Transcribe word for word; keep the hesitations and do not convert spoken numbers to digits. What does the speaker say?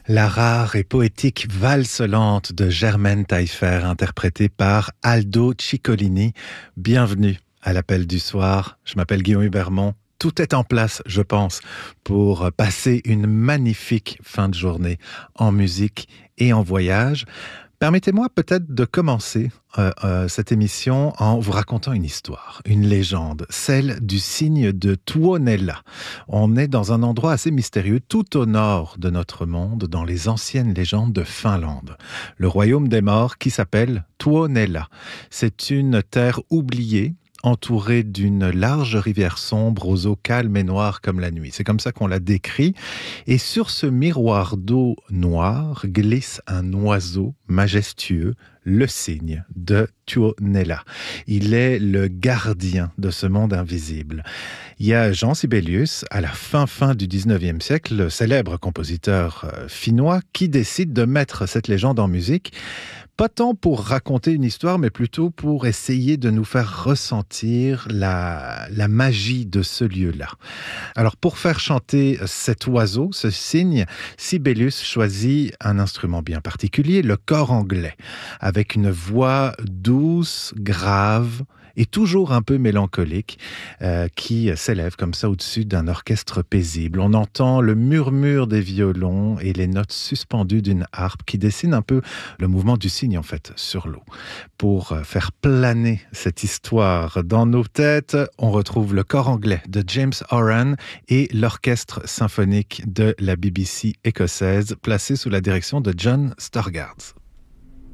La rare et poétique valse lente de Germaine Taillefer, interprétée par Aldo Ciccolini. Bienvenue à l'appel du soir. Je m'appelle Guillaume Hubermont. Tout est en place, je pense, pour passer une magnifique fin de journée en musique et en voyage. Permettez-moi peut-être de commencer euh, euh, cette émission en vous racontant une histoire, une légende, celle du cygne de Tuonela. On est dans un endroit assez mystérieux, tout au nord de notre monde, dans les anciennes légendes de Finlande. Le royaume des morts qui s'appelle Tuonela. C'est une terre oubliée, entourée d'une large rivière sombre aux eaux calmes et noires comme la nuit. C'est comme ça qu'on l'a décrit. Et sur ce miroir d'eau noire glisse un oiseau majestueux, le cygne de Tuonela. Il est le gardien de ce monde invisible. Il y a Jean Sibelius, à la fin fin du dix-neuvième siècle, le célèbre compositeur finnois, qui décide de mettre cette légende en musique. Pas tant pour raconter une histoire, mais plutôt pour essayer de nous faire ressentir la, la magie de ce lieu-là. Alors, pour faire chanter cet oiseau, ce cygne, Sibelius choisit un instrument bien particulier, le cor anglais, avec une voix douce, grave, et toujours un peu mélancolique, euh, qui s'élève comme ça au-dessus d'un orchestre paisible. On entend le murmure des violons et les notes suspendues d'une harpe qui dessine un peu le mouvement du cygne, en fait, sur l'eau. Pour faire planer cette histoire dans nos têtes, on retrouve le cor anglais de James Horan et l'orchestre symphonique de la B B C écossaise, placé sous la direction de John Storgard.